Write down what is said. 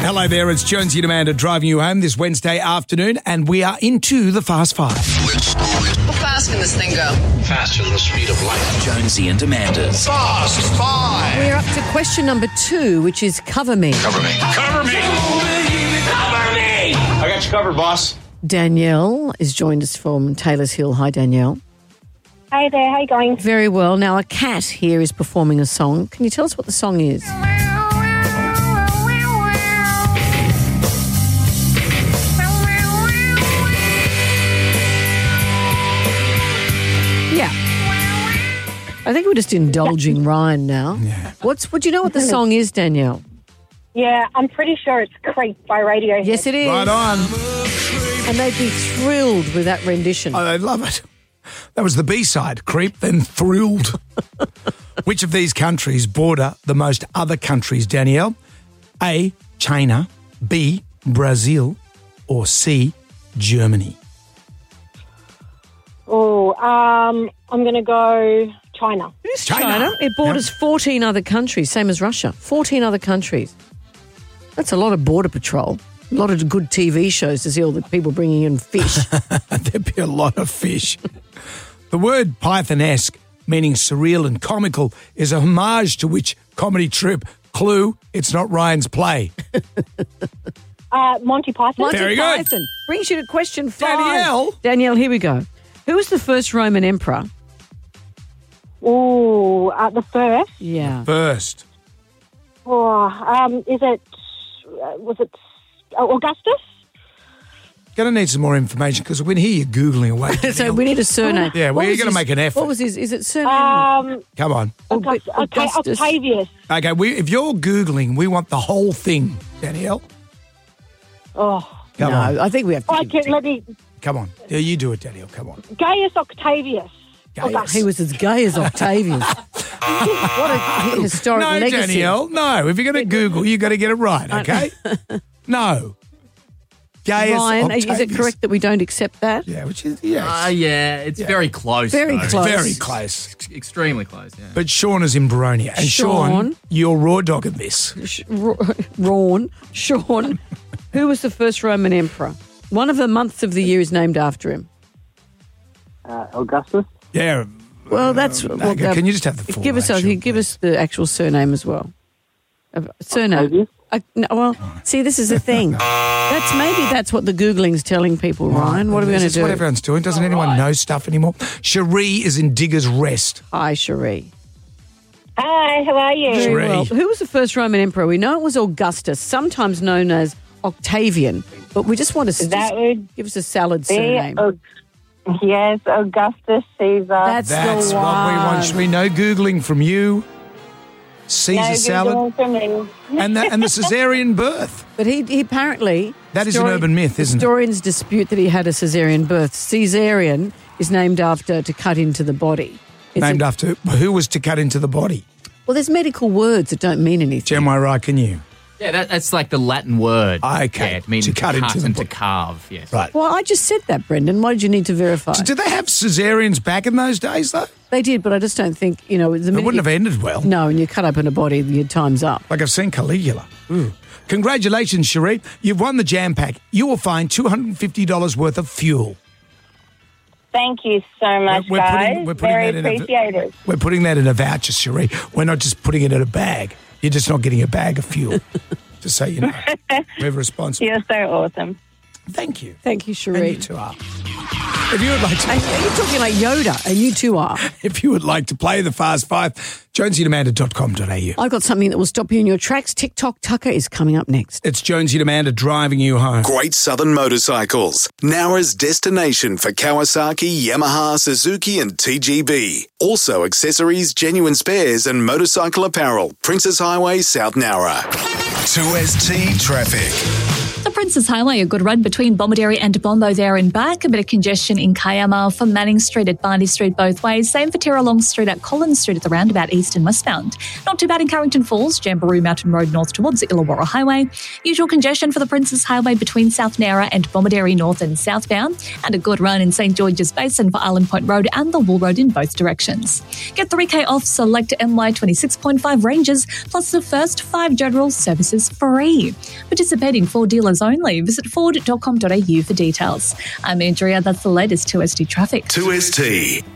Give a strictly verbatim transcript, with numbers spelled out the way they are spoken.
Hello there, it's Jonesy and Amanda driving you home this Wednesday afternoon, and we are into the Fast Five. How fast can this thing go? Faster than the speed of light. Jonesy and Amanda's Fast Five. We're up to question number two, which is cover me. Cover me. Cover me. Cover me. I got you covered, boss. Danielle is joined us from Taylor's Hill. Hi, Danielle. Hey there, how you going? Very well. Now, a cat here is performing a song. Can you tell us what the song is? Yeah. I think we're just indulging Ryan now. Yeah. What's? What do you know what the song is, Danielle? Yeah, I'm pretty sure it's Creep by Radiohead. Yes, it is. Right on. And they'd be thrilled with that rendition. Oh, they love it. That was the B-side, Creep, then Thrilled. Which of these countries border the most other countries, Danielle? A, China, B, Brazil, or C, Germany? Oh, um, I'm going to go China. It's China. China. It borders Yep. fourteen other countries, same as Russia. fourteen other countries. That's a lot of border patrol. A lot of good T V shows to see all the people bringing in fish. There'd be a lot of fish. The word Pythonesque, meaning surreal and comical, is a homage to which comedy troupe? Clue, it's not Ryan's play. Uh, Monty Python. Monty Very good. Python brings you to question five. Danielle. Danielle, here we go. Who was the first Roman emperor? Oh, uh, the first. Yeah. First. Oh, um, is it, uh, was it uh, Augustus? Going to need some more information because we can hear you Googling away. So Danielle. we need a surname. Yeah, What we're was gonna his- make an effort. What was his? Is it surname? Um, Come on. August- okay, Augustus. Octavius. Okay, we, if you're Googling, we want the whole thing, Danielle. Oh, Come no, on. I think we have to. I can, let me, Come on. Yeah, you do it, Danielle. Come on. Gaius Octavius. Gaius. Augustus. He was as gay as Octavius. What a historic No, legacy. Danielle. No, if you're going to Google, you got to get it right, okay? No. Gaius Ryan, is it Octavius. correct that we don't accept that? Yeah, which is, yes. Uh, yeah, it's very close. Very though. close. Very close. Ex- Extremely close, yeah. But Sean is in Baronia. And Sean, Sean. you're raw dogging this. Sh- Ra- Rawn, Sean, who was the first Roman emperor? One of the months of the year is named after him. Uh, Augustus. Yeah. Well, that's Okay, well, uh, can you just have the full give us? actual, A, give us the actual surname as well. Uh, surname. Octavius? Uh, no, well, see, this is the thing. That's maybe that's what the Googling's telling people, Ryan. What are we Is going to this do? what everyone's doing? Doesn't anyone know stuff anymore? Cherie is in Digger's Rest. Hi, Cherie. Hi, how are you? Cherie. Very well. Who was the first Roman emperor? We know it was Augustus, sometimes known as Octavian, but we just want to That just would give us a salad be, surname. Aug- yes, Augustus Caesar. That's, That's the what one. we want. Cherie, no Googling from you. Caesar no salad. Googling for me. And the, and the caesarean birth. But he, he apparently... That is an histori- urban myth, isn't it? Historians dispute that he had a caesarean birth. Caesarean is named after to cut into the body. It's Named a- after who was to cut into the body? Well, there's medical words that don't mean anything. Am I right? Can you? Yeah, that, that's like the Latin word. Okay, Yeah, it means to cut into the and body. to carve, yes. Right. Well, I just said that, Brendan. Why did you need to verify? Did they have caesareans back in those days, though? They did, but I just don't think, you know... The It minute wouldn't you- have ended well. No, and you cut open a body, your time's up. Like I've seen Caligula. Ooh. Congratulations, Cherie. You've won the Jam Pack. You will find two hundred fifty dollars worth of fuel. Thank you so much, We're- we're guys. putting- we're putting Very that in a- appreciated. We're putting that in a voucher, Cherie. We're not just putting it in a bag. You're just not getting a bag of fuel. Just so you know. We're responsible. You're so awesome. Thank you. Thank you, And Cherie. you two are. If you would like to... Are you talking like Yoda? And you two are. If you would like to play the Fast Five, jonesy and amanda dot com dot a u. I've got something that will stop you in your tracks. TikTok Tucker is coming up next. It's Jonesy and Amanda driving you home. Great Southern Motorcycles. Nowra's destination for Kawasaki, Yamaha, Suzuki and T G B. Also accessories, genuine spares and motorcycle apparel. Princess Highway, South Nowra. two S T Traffic. The Princes Highway, a good run between Bomaderry and Bombo there and back. A bit of congestion in Kiama from Manning Street at Barney Street both ways. Same for Terralong Street at Collins Street at the roundabout east and westbound. Not too bad in Carrington Falls, Jamboree Mountain Road north towards Illawarra Highway. Usual congestion for the Princes Highway between South Nara and Bomaderry north and southbound. And a good run in St George's Basin for Island Point Road and the Wool Road in both directions. Get three K off select M Y twenty-six point five ranges plus the first five general services free. Participating Ford dealers only. Visit ford dot com dot a u for details. I'm Andrea. That's the latest two S T traffic. two S T.